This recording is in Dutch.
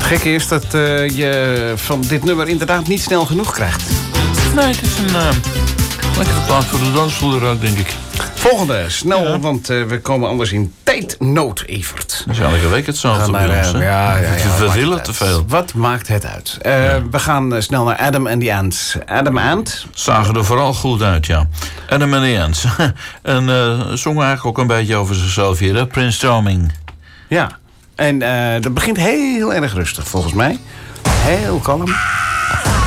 gekke is dat je van dit nummer inderdaad niet snel genoeg krijgt. Nee, het is een lekkere plaat voor de dansvloer ook, denk ik. Volgende, snel, want we komen anders in tijdnood, Evert. Dat is elke week hetzelfde bij ons, hè? Ja, we vervillen te veel. Wat maakt het uit? We gaan snel naar Adam and the Ants. Adam Ant? Zagen er vooral goed uit, ja. Adam and the Ants. En zong eigenlijk ook een beetje over zichzelf hier, hè? Prince Charming. Ja, en dat begint heel erg rustig, volgens mij. Heel kalm.